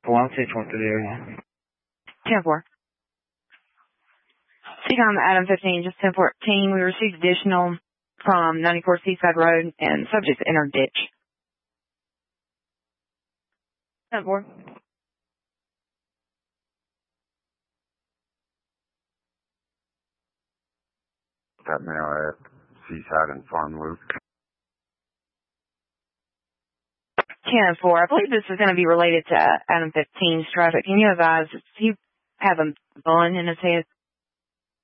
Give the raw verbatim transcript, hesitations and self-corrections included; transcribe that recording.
four, I'm ten four through the area. ten four. Seacom Adam fifteen, just ten fourteen. We received additional from ninety-four Seaside Road and subject to enter ditch. ten four. Got mail at Seaside and Farm Loop. ten four. I believe this is going to be related to Adam fifteen's traffic. Can you advise if you have a gun in his head?